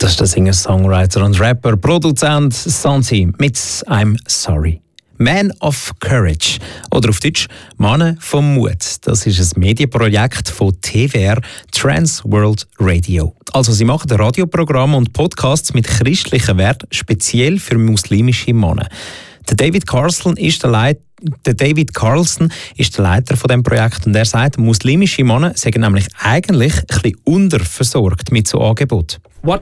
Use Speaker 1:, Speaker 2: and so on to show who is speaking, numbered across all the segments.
Speaker 1: Das ist der Singer-Songwriter und Rapper, Produzent Santi mit «I'm Sorry». «Man of Courage» oder auf Deutsch «Männer vom Mut». Das ist ein Medienprojekt von TWR Trans World Radio. Also sie machen Radioprogramme und Podcasts mit christlichen Werten speziell für muslimische Männer. Der David Carlson ist der Leiter von diesem Projekt und er sagt, muslimische Männer sind nämlich eigentlich ein bisschen unterversorgt mit so Angeboten.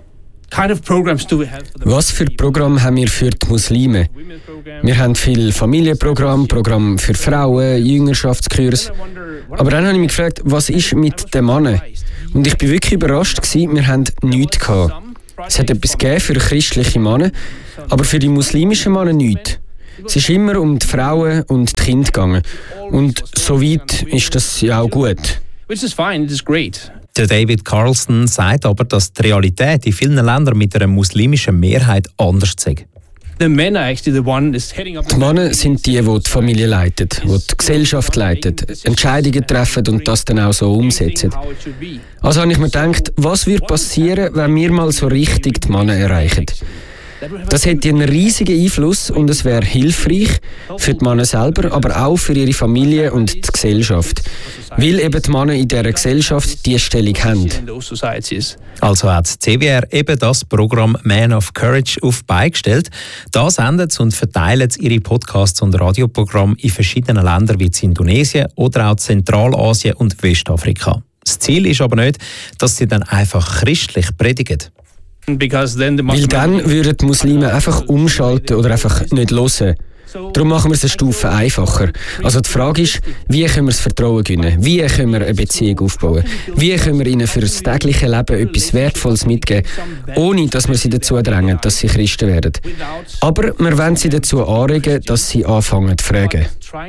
Speaker 2: Was für Programme haben wir für die Muslime? Wir haben viele Familienprogramme, Programme für Frauen, Jüngerschaftskurs. Aber dann habe ich mich gefragt, was ist mit den Männern? Und ich war wirklich überrascht, wir hatten nichts gehabt. Es hat etwas gegeben für christliche Männer, aber für die muslimischen Männer nichts. Es ist immer um die Frauen und die Kinder gegangen. Und soweit ist das ja auch gut.
Speaker 1: Der David Carlson sagt aber, dass die Realität in vielen Ländern mit einer muslimischen Mehrheit anders ist.
Speaker 2: Die Männer sind die Familie leiten, die Gesellschaft leiten, Entscheidungen treffen und das dann auch so umsetzen. Also habe ich mir gedacht, was würde passieren, wenn wir mal so richtig die Männer erreichen? Das hätte einen riesigen Einfluss und es wäre hilfreich für die Männer selber, aber auch für ihre Familie und die Gesellschaft. Weil eben die Männer in dieser Gesellschaft diese Stellung haben.
Speaker 1: Also hat TWR eben das Programm «Man of Courage» auf beigestellt. Da senden sie und verteilen sie ihre Podcasts und Radioprogramme in verschiedenen Ländern wie Indonesien oder auch Zentralasien und Westafrika. Das Ziel ist aber nicht, dass sie dann einfach christlich predigen.
Speaker 2: Weil dann würden die Muslime einfach umschalten oder einfach nicht hören. Darum machen wir es eine Stufe einfacher. Also die Frage ist, wie können wir das Vertrauen gewinnen? Wie können wir eine Beziehung aufbauen? Wie können wir ihnen für das tägliche Leben etwas Wertvolles mitgeben, ohne dass wir sie dazu drängen, dass sie Christen werden? Aber wir wollen sie dazu anregen, dass sie anfangen zu fragen.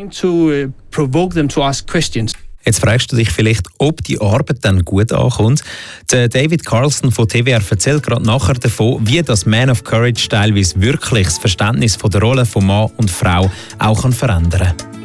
Speaker 1: Jetzt fragst du dich vielleicht, ob die Arbeit dann gut ankommt. Der David Carlson von TWR erzählt gerade nachher davon, wie das «Man of Courage» teilweise wirklich das Verständnis von der Rolle von Mann und Frau auch verändern kann.